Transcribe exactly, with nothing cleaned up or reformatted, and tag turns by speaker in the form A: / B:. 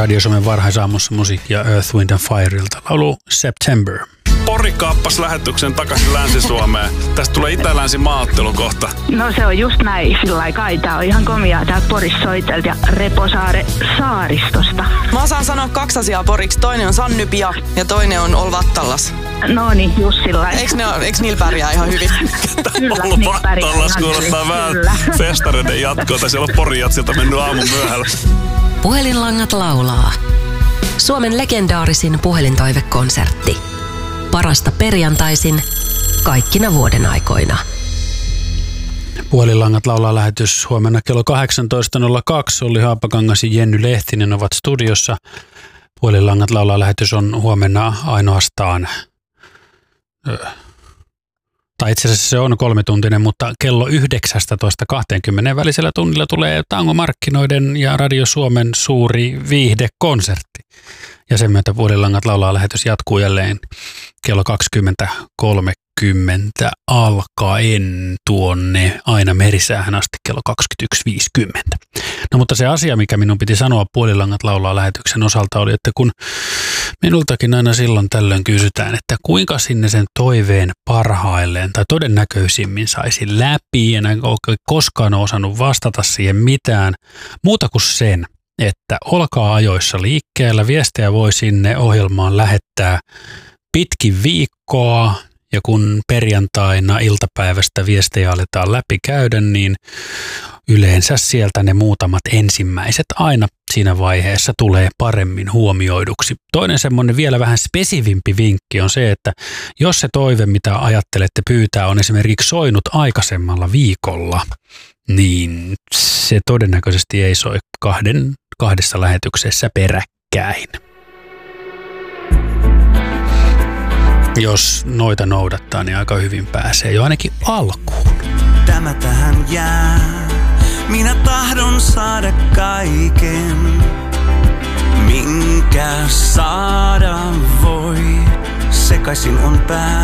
A: Radio Suomen varhaisaamussa musiikkia Earth, Wind and Fireilta. Laulu September.
B: Pori kaappasi lähetyksen takaisin Länsi-Suomeen. Tästä tulee itä-länsi maaottelu kohta.
C: No se on just näin, sillä lailla kai. Tää on ihan komiaa täältä Porissa soitelta ja Reposaare saaristosta.
D: Mä osaan sanoa kaksi asiaa poriksi. Toinen on Sannypia ja toinen on Olvattallas.
C: No niin, just sillä lailla.
D: Eiks, ne, eiks niillä pärjää ihan hyvin?
C: Kyllä,
B: Olvattallas kuulostaa vähän festareiden jatkoa. Siellä on Porijatsilta mennyt aamun myöhällä.
E: Puhelinlangat laulaa. Suomen legendaarisin puhelintoivekonsertti. Parasta perjantaisin kaikkina vuoden aikoina.
A: Puhelinlangat laulaa lähetys huomenna kello kahdeksantoista nolla kaksi. Olli Haapakangas ja Jenny Lehtinen ovat studiossa. Puhelinlangat laulaa lähetys on huomenna ainoastaan, tai itse asiassa se on kolmituntinen, mutta kello yhdeksäntoista kaksikymmentä välisellä tunnilla tulee Tangomarkkinoiden ja Radio Suomen suuri viihdekonsertti. Ja sen myötä Puhelinlangat laulaa lähetys jatkuu jälleen kello kaksikymmentä kolmekymmentä alkaen tuonne aina merisäähän asti kello kaksikymmentäyksi viisikymmentä. No mutta se asia, mikä minun piti sanoa Puhelinlangat laulaa lähetyksen osalta oli, että kun minultakin aina silloin tällöin kysytään, että kuinka sinne sen toiveen parhailleen tai todennäköisimmin saisi läpi, en ole koskaan osannut vastata siihen mitään muuta kuin sen, että olkaa ajoissa liikkeellä. Viestejä voi sinne ohjelmaan lähettää pitkin viikkoa ja kun perjantaina iltapäivästä viestejä aletaan läpikäydä, niin yleensä sieltä ne muutamat ensimmäiset aina siinä vaiheessa tulee paremmin huomioiduksi. Toinen semmoinen vielä vähän spesivimpi vinkki on se, että jos se toive, mitä ajattelette pyytää, on esimerkiksi soinut aikaisemmalla viikolla, niin se todennäköisesti ei soi kahden, kahdessa lähetyksessä peräkkäin. Jos noita noudattaa, niin aika hyvin pääsee jo ainakin alkuun.
F: Tämä tähän jää. Minä tahdon saada kaiken, minkä saada voi. Sekaisin on pää.